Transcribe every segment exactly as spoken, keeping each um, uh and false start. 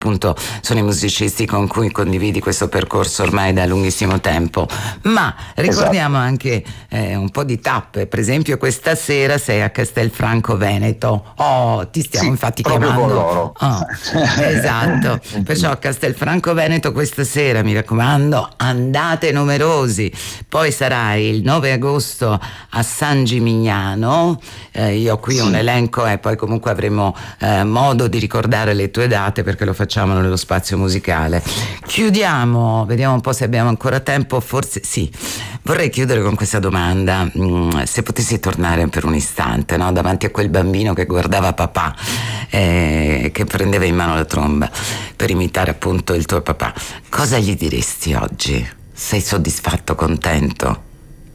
appunto sono i musicisti con cui condividi questo percorso ormai da lunghissimo tempo, ma ricordiamo esatto. anche eh, un po' di tappe. Per esempio questa sera sei a Castelfranco Veneto. Oh, ti stiamo sì, infatti chiamando con loro. Oh, esatto, perciò a Castelfranco Veneto questa sera, mi raccomando, andate numerosi. Poi sarai il nove agosto a San Gimignano, eh, io ho qui sì. un elenco e poi comunque avremo eh, modo di ricordare le tue date perché lo facciamo nello spazio musicale. Chiudiamo, vediamo un po' se abbiamo ancora tempo, forse sì. Vorrei chiudere con questa domanda: mm, se potessi tornare per un istante, no? davanti a quel bambino che guardava papà, eh, che prendeva in mano la tromba per imitare appunto il tuo papà, cosa gli diresti oggi? Sei soddisfatto, contento?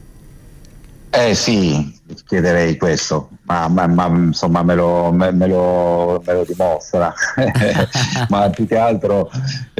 Eh sì, chiederei questo, ma, ma, ma insomma me lo, me, me lo, me lo dimostra, ma più che altro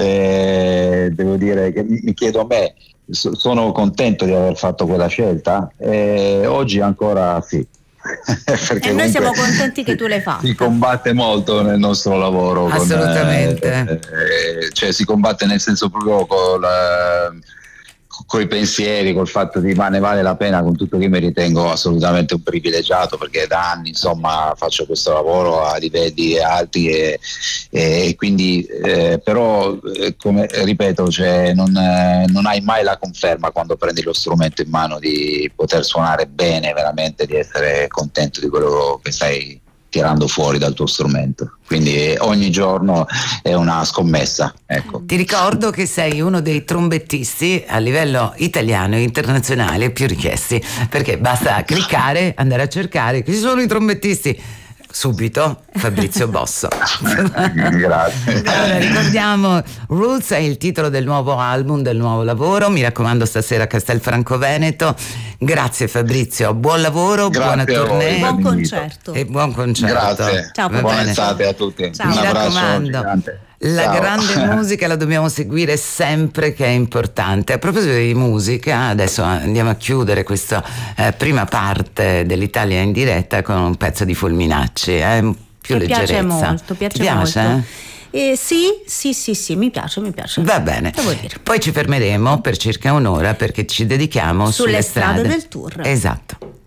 eh, devo dire che mi chiedo a me, so, sono contento di aver fatto quella scelta, e oggi ancora sì. E noi siamo contenti che tu l'hai fatto. Si combatte molto nel nostro lavoro. Assolutamente. Con, eh, eh, cioè si combatte nel senso proprio con... Eh, con i pensieri, col fatto di ma ne vale la pena, con tutto che mi ritengo assolutamente un privilegiato perché da anni insomma faccio questo lavoro a livelli alti e, e quindi eh, però eh, come ripeto, cioè, non, eh, non hai mai la conferma quando prendi lo strumento in mano di poter suonare bene, veramente di essere contento di quello che stai tirando fuori dal tuo strumento, quindi ogni giorno è una scommessa, ecco. Ti ricordo che sei uno dei trombettisti a livello italiano e internazionale più richiesti, perché basta cliccare, andare a cercare chi sono i trombettisti, subito Fabrizio Bosso. Grazie. Allora, ricordiamo Roots è il titolo del nuovo album, del nuovo lavoro, mi raccomando stasera a Castelfranco Veneto. Grazie Fabrizio, buon lavoro, grazie buona tournée, buon concerto e buon concerto. Grazie. Ciao, buona estate a tutti. Ciao. Un Mi abbraccio raccomando, gigante. la Ciao. grande musica la dobbiamo seguire sempre, che è importante. A proposito di musica, adesso andiamo a chiudere questa eh, prima parte dell'Italia in diretta con un pezzo di Fulminacci, eh? più che leggerezza. piace molto, piace, Ti piace? molto. Eh? Eh, sì, sì, sì, sì, mi piace, mi piace. Va bene. Che vuoi dire? Poi ci fermeremo per circa un'ora perché ci dedichiamo Sulle sulle strade strade del tour. Esatto.